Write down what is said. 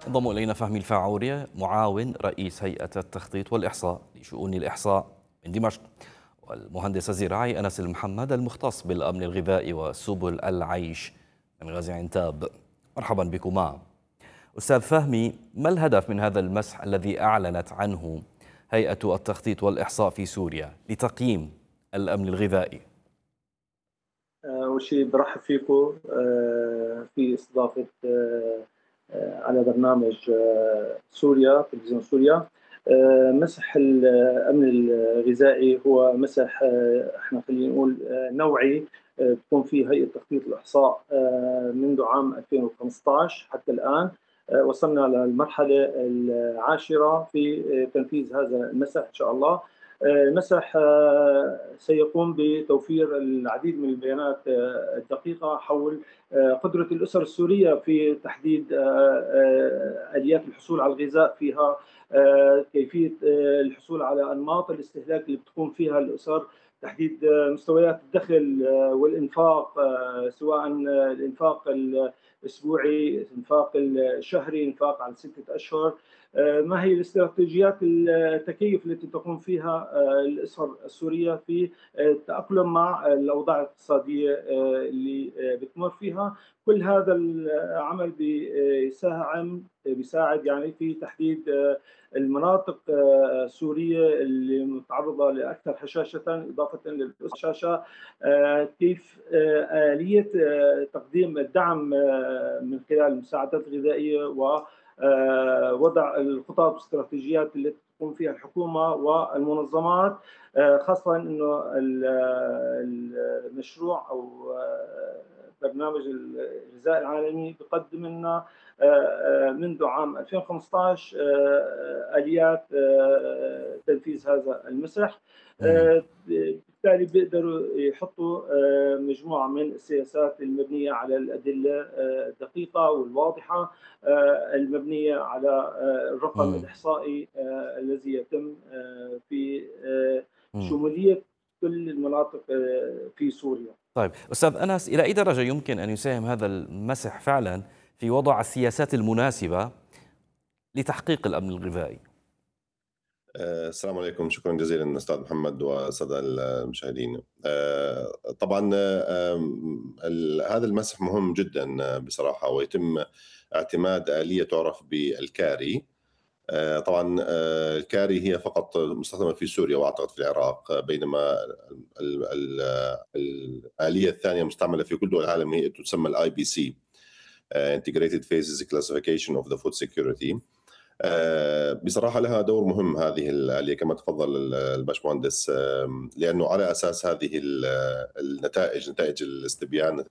انضم إلينا فهمي الفاعوري معاون رئيس هيئة التخطيط والإحصاء لشؤون الإحصاء من دمشق، والمهندس الزراعي أنس المحمد المختص بالأمن الغذائي وسبل العيش من غازي عنتاب. مرحبا بكما. أستاذ فهمي، ما الهدف من هذا المسح الذي أعلنت عنه هيئة التخطيط والإحصاء في سوريا لتقييم الأمن الغذائي؟ أول شيء برحب فيكم في استضافة على برنامج سوريا، تلفزيون سوريا. مسح الأمن الغذائي هو مسح، احنا خلينا نقول نوعي، بتكون فيه هيئة تخطيط الإحصاء منذ عام 2015 حتى الآن. وصلنا للمرحلة العاشرة في تنفيذ هذا المسح إن شاء الله. مسح سيقوم بتوفير العديد من البيانات الدقيقة حول قدرة الأسر السورية في تحديد آليات الحصول على الغذاء فيها، كيفية الحصول على أنماط الاستهلاك اللي بتقوم فيها الأسر، تحديد مستويات الدخل والإنفاق، سواء الإنفاق الأسبوعي، الإنفاق الشهري، الإنفاق على 6 أشهر. ما هي الاستراتيجيات التكيف التي تقوم فيها الأسر السورية في التأقلم مع الأوضاع الاقتصادية اللي بتمر فيها. كل هذا العمل بيساعد يعني في تحديد المناطق السورية اللي متعرضة لأكثر هشاشة، إضافة للهشاشة كيف آلية تقديم الدعم من خلال المساعدات الغذائية ووضع الخطط والاستراتيجيات التي تقوم فيها الحكومة والمنظمات، خاصة أنه المشروع أو برنامج الغذاء العالمي بقدم لنا منذ عام 2015 آليات تنفيذ هذا المسح. بالتالي بيقدروا يحطوا مجموعة من السياسات المبنية على الأدلة الدقيقة والواضحة، المبنية على الرقم الإحصائي الذي يتم في شمولية كل المناطق في سوريا. طيب أستاذ أنس، إلى أي درجة يمكن أن يساهم هذا المسح فعلا في وضع السياسات المناسبة لتحقيق الأمن الغذائي؟ السلام عليكم، شكرا جزيلا أستاذ محمد والسادة المشاهدين. طبعا هذا المسح مهم جدا بصراحة، ويتم اعتماد آلية تعرف بالكاري. طبعا الكاري هي فقط مستخدمة في سوريا وأعتقد في العراق، بينما الآلية الثانية مستعملة في كل دول العالم، هي تسمى الاي بي سي، Integrated Phases Classification of the Food Security. بصراحة لها دور مهم هذه الآلية كما تفضل الباشمهندس، لأنه على أساس هذه النتائج، نتائج الاستبيان